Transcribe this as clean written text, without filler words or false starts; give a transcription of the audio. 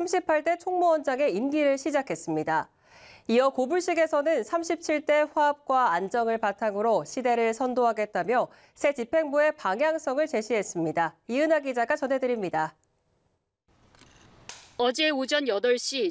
38대 총무원장의 임기를 시작했습니다. 이어 고불식에서는 37대 화합과 안정을 바탕으로 시대를 선도하겠다며 새 집행부의 방향성을 제시했습니다. 이은하 기자가 전해드립니다. 어제 오전 8시